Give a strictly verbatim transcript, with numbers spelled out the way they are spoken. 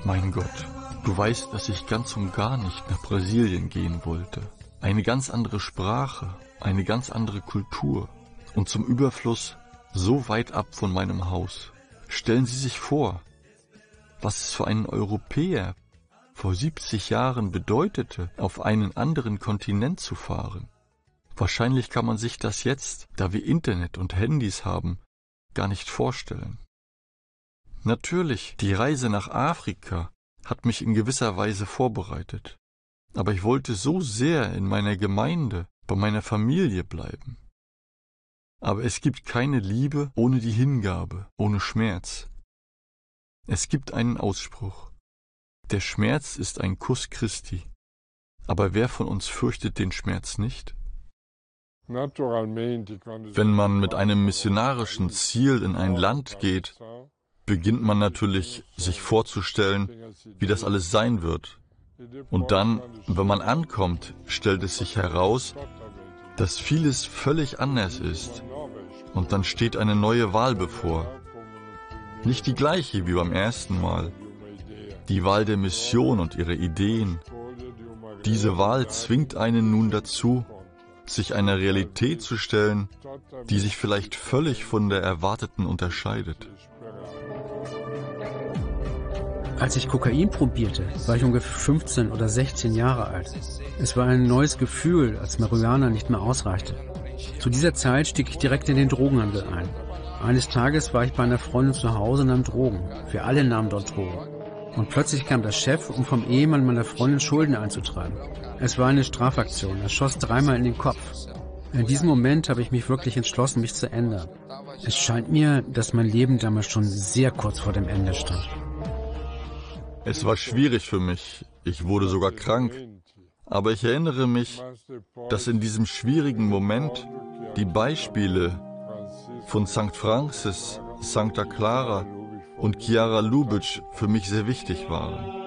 Mein Gott, du weißt, dass ich ganz und gar nicht nach Brasilien gehen wollte. Eine ganz andere Sprache, eine ganz andere Kultur und zum Überfluss so weit ab von meinem Haus. Stellen Sie sich vor, was es für einen Europäer vor siebzig Jahren bedeutete, auf einen anderen Kontinent zu fahren. Wahrscheinlich kann man sich das jetzt, da wir Internet und Handys haben, gar nicht vorstellen. Natürlich, die Reise nach Afrika hat mich in gewisser Weise vorbereitet. Aber ich wollte so sehr in meiner Gemeinde, bei meiner Familie bleiben. Aber es gibt keine Liebe ohne die Hingabe, ohne Schmerz. Es gibt einen Ausspruch: Der Schmerz ist ein Kuss Christi. Aber wer von uns fürchtet den Schmerz nicht? Wenn man mit einem missionarischen Ziel in ein Land geht, beginnt man natürlich, sich vorzustellen, wie das alles sein wird. Und dann, wenn man ankommt, stellt es sich heraus, dass vieles völlig anders ist. Und dann steht eine neue Wahl bevor. Nicht die gleiche wie beim ersten Mal. Die Wahl der Mission und ihre Ideen. Diese Wahl zwingt einen nun dazu, sich einer Realität zu stellen, die sich vielleicht völlig von der erwarteten unterscheidet. Als ich Kokain probierte, war ich ungefähr fünfzehn oder sechzehn Jahre alt. Es war ein neues Gefühl, als Marihuana nicht mehr ausreichte. Zu dieser Zeit stieg ich direkt in den Drogenhandel ein. Eines Tages war ich bei einer Freundin zu Hause und nahm Drogen. Wir alle nahmen dort Drogen. Und plötzlich kam der Chef, um vom Ehemann meiner Freundin Schulden einzutreiben. Es war eine Strafaktion. Er schoss dreimal in den Kopf. In diesem Moment habe ich mich wirklich entschlossen, mich zu ändern. Es scheint mir, dass mein Leben damals schon sehr kurz vor dem Ende stand. Es war schwierig für mich. Ich wurde sogar krank. Aber ich erinnere mich, dass in diesem schwierigen Moment die Beispiele von Sankt Francis, Santa Clara und Chiara Lubitsch für mich sehr wichtig waren.